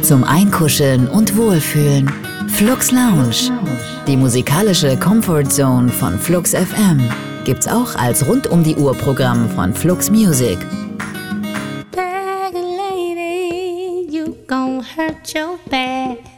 zum Einkuscheln und Wohlfühlen. Flux Lounge, die musikalische Comfort Zone von Flux FM, gibt's auch als Rund-um-die-Uhr-Programm von Flux Music. Bag lady, you gon' hurt your back.